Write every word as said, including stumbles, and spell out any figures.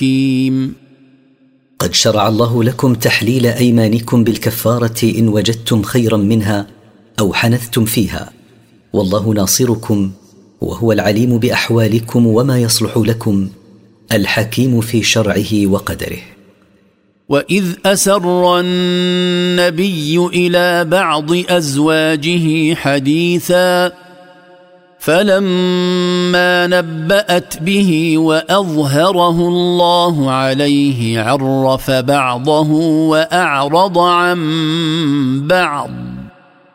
حكيم. قد شرع الله لكم تحليل أيمانكم بالكفارة إن وجدتم خيرا منها أو حنثتم فيها، والله ناصركم وهو العليم بأحوالكم وما يصلح لكم، الحكيم في شرعه وقدره. وإذ أسر النبي إلى بعض أزواجه حديثا فلما نبأت به وأظهره الله عليه عرف بعضه وأعرض عن بعض